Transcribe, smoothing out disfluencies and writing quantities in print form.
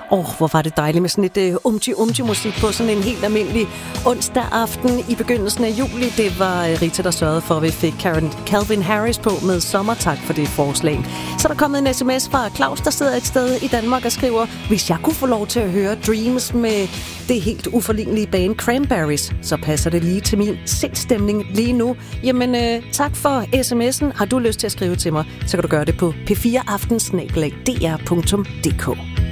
Hvor var det dejligt med sådan et umti-musik på sådan en helt almindelig onsdag aften i begyndelsen af juli. Det var Rita, der sørgede for, at vi fik Calvin Harris på med sommer. Tak for det forslag. Så er der kommet en sms fra Claus, der sidder et sted i Danmark og skriver: hvis jeg kunne få lov til at høre Dreams med det helt uforlignelige band Cranberries, så passer det lige til min sindstemning lige nu. Jamen, tak for sms'en. Har du lyst til at skrive til mig, så kan du gøre det på p4aften@dr.dk.